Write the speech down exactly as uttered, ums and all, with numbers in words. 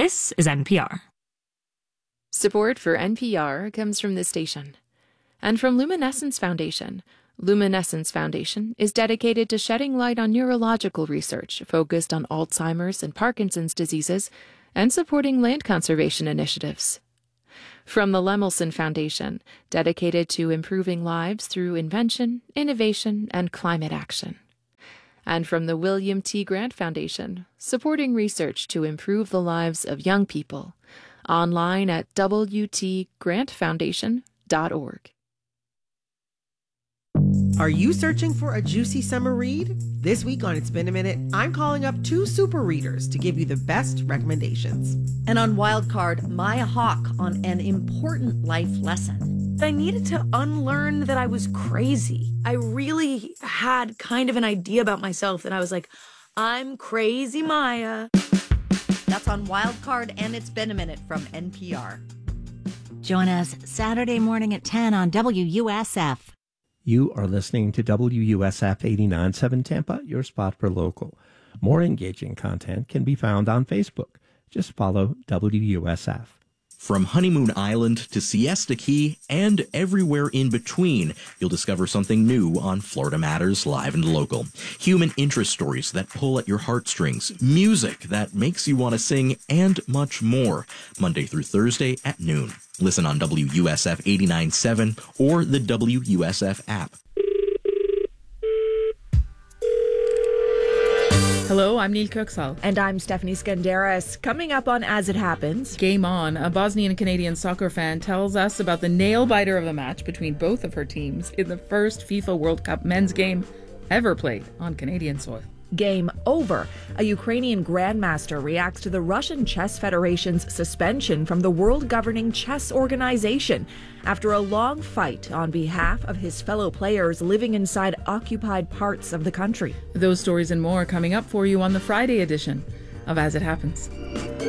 This is N P R. Support for N P R comes from this station and from Luminescence Foundation. Luminescence Foundation is dedicated to shedding light on neurological research focused on Alzheimer's and Parkinson's diseases and supporting land conservation initiatives. From the Lemelson Foundation, dedicated to improving lives through invention, innovation, and climate action. And from the William T. Grant Foundation, supporting research to improve the lives of young people. Online at w t grant foundation dot org. Are you searching for a juicy summer read? This week on It's Been a Minute, I'm calling up two super readers to give you the best recommendations. And on Wildcard, Maya Hawke on an important life lesson. I needed to unlearn that I was crazy. I really had kind of an idea about myself that I was like, I'm crazy Maya. That's on Wildcard and It's Been a Minute from N P R. Join us Saturday morning at ten on W U S F. You are listening to W U S F eighty-nine point seven Tampa, your spot for local. More engaging content can be found on Facebook. Just follow W U S F. From Honeymoon Island to Siesta Key and everywhere in between, you'll discover something new on Florida Matters Live and Local. Human interest stories that pull at your heartstrings, music that makes you want to sing, and much more. Monday through Thursday at noon. Listen on W U S F eighty-nine point seven or the W U S F app. Hello, I'm Neil Kirksall. And I'm Stephanie Skandaris. Coming up on As It Happens. Game On, a Bosnian-Canadian soccer fan tells us about the nail-biter of the match between both of her teams in the first FIFA World Cup men's game ever played on Canadian soil. Game Over. A Ukrainian grandmaster reacts to the Russian Chess Federation's suspension from the world governing chess organization after a long fight on behalf of his fellow players living inside occupied parts of the country. Those stories and more coming up for you on the Friday edition of As It Happens.